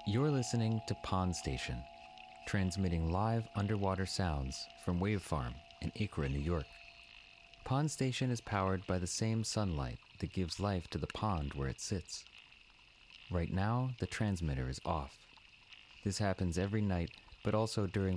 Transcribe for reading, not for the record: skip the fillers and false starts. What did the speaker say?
You're listening to Pond Station, transmitting live underwater sounds from Wave Farm in Acra, New York. Pond Station is powered by the same sunlight that gives life to the pond where it sits. Right now, the transmitter is off. This happens every night, but also during